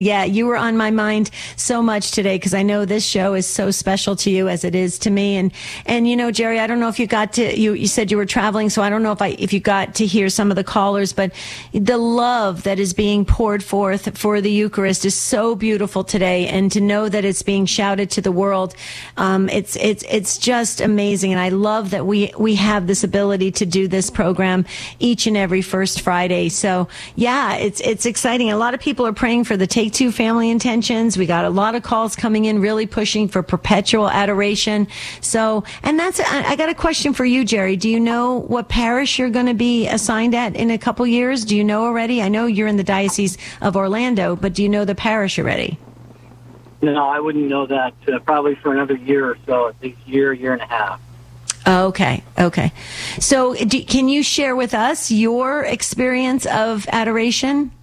Yeah, you were on my mind so much today because I know this show is so special to you as it is to me. And Jerry, I don't know if you got to you said you were traveling, so I don't know if you got to hear some of the callers, but the love that is being poured forth for the Eucharist is so beautiful today, and to know that it's being shouted to the world, it's just amazing. And I love that we have this ability to do this program each and every first Friday. So yeah, it's exciting. A lot of people are praying for the Take Two family intentions. We got a lot of calls coming in, really pushing for perpetual adoration. So, and I got a question for you, Jerry. Do you know what parish you're going to be assigned at in a couple years? Do you know already? I know you're in the Diocese of Orlando, but do you know the parish already? No, I wouldn't know that. Probably for another year or so, at least year and a half. Okay. So can you share with us your experience of adoration?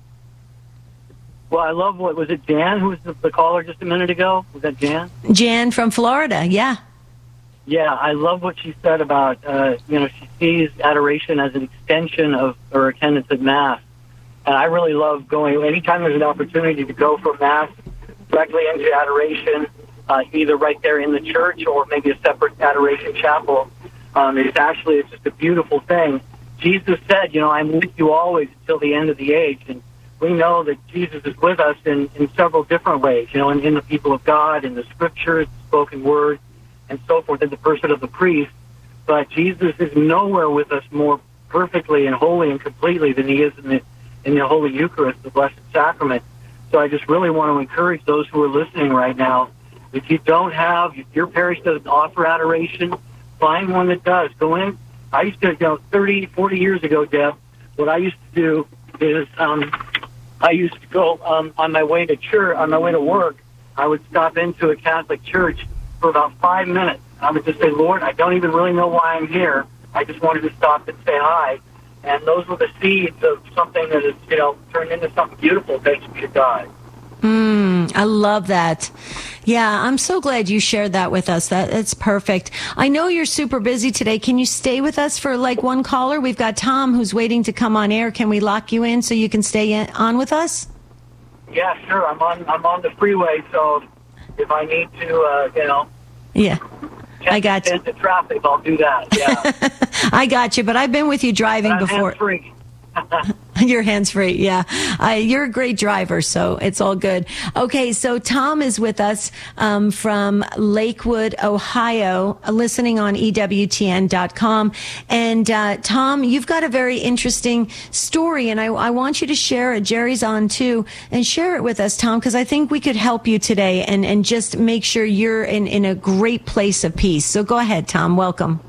Well, I love what was it, Jan, who was the caller just a minute ago? Was that Jan? Jan from Florida, yeah. Yeah, I love what she said about, she sees adoration as an extension of her attendance at Mass. And I really love going, anytime there's an opportunity to go from Mass directly into adoration, either right there in the church or maybe a separate adoration chapel, it's just a beautiful thing. Jesus said, I'm with you always until the end of the age. And we know that Jesus is with us in several different ways, in the people of God, in the scriptures, the spoken word, and so forth, in the person of the priest. But Jesus is nowhere with us more perfectly and wholly and completely than he is in the Holy Eucharist, the Blessed Sacrament. So I just really want to encourage those who are listening right now, if your parish doesn't offer adoration, find one that does. Go in. I used to, 30, 40 years ago, Deb, what I used to do is I used to go on my way to work. I would stop into a Catholic church for about 5 minutes. I would just say, Lord, I don't even really know why I'm here. I just wanted to stop and say hi. And those were the seeds of something that has, turned into something beautiful thanks be to God. I love that. Yeah, I'm so glad you shared that with us. That's perfect. I know you're super busy today. Can you stay with us for like one caller? We've got Tom who's waiting to come on air. Can we lock you in so you can stay on with us? Yeah, sure. I'm on the freeway, so if I need to, Yeah. I got you. The traffic, I'll do that. Yeah. I got you, but I've been with you driving before. Hands-free. You're hands-free, yeah. You're a great driver, so it's all good. Okay, so Tom is with us from Lakewood, Ohio, listening on EWTN.com. And Tom, you've got a very interesting story, and I want you to share it. Jerry's on too, and share it with us, Tom, because I think we could help you today and just make sure you're in a great place of peace. So go ahead, Tom. Welcome.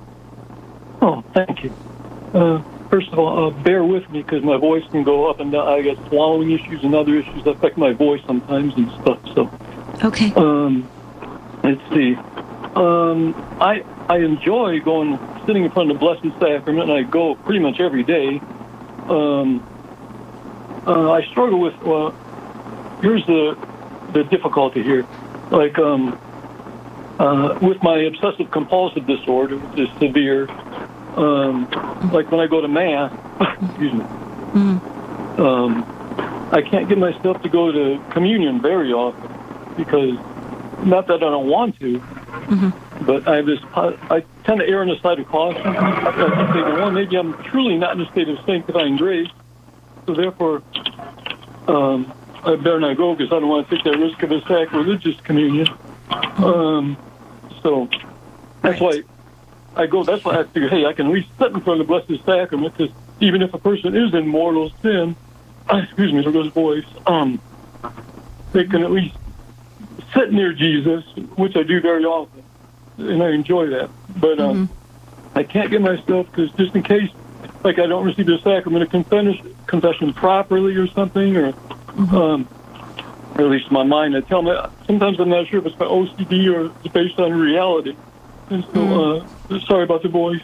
Oh, thank you. First of all, bear with me because my voice can go up and down. I got swallowing issues and other issues that affect my voice sometimes and stuff. So, okay. Let's see. I enjoy sitting in front of the Blessed Sacrament, and I go pretty much every day. I struggle with. Here's the difficulty here. Like with my obsessive compulsive disorder, which is severe. Like when I go to Mass, excuse me, I can't get myself to go to communion very often because, not that I don't want to, but I tend to err on the side of caution. I'm thinking, well, maybe I'm truly not in a state of sanctifying grace, so therefore I better not go because I don't want to take that risk of a sacrilegious communion. So that's why I go. That's why I figure, hey, I can at least sit in front of the Blessed Sacrament, because even if a person is in mortal sin, excuse me, there goes voice, they can at least sit near Jesus, which I do very often, and I enjoy that. But I can't get myself, because just in case, like I don't receive the sacrament of confession properly or something, or at least in my mind, I tell me, sometimes I'm not sure if it's my OCD or it's based on reality. And so, sorry about the voice.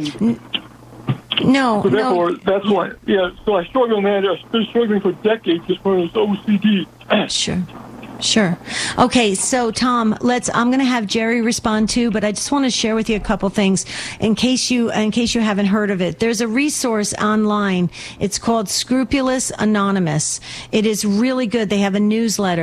No, so therefore, that's why. Yeah. So I struggle, man. I've been struggling for decades as far as OCD. Sure. Sure. Okay, so Tom, I'm going to have Jerry respond too, but I just want to share with you a couple things in case you haven't heard of it. There's a resource online. It's called Scrupulous Anonymous. It is really good. They have a newsletter.